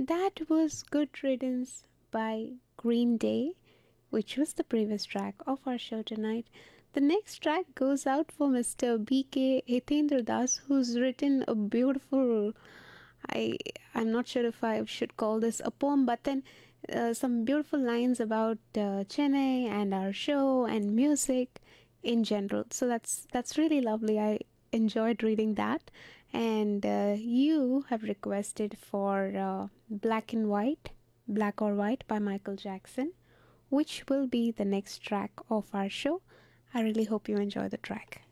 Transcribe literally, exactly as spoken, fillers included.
That was Good Riddance by Green Day, which was the previous track of our show tonight. The next track goes out for Mister B K Hitendra Das, who's written a beautiful. I I'm not sure if I should call this a poem, but then uh, some beautiful lines about uh, Chennai and our show and music in general. So that's that's really lovely. I enjoyed reading that, and uh, you have requested for uh, Black and White, Black or White by Michael Jackson, which will be the next track of our show. I really hope you enjoy the track.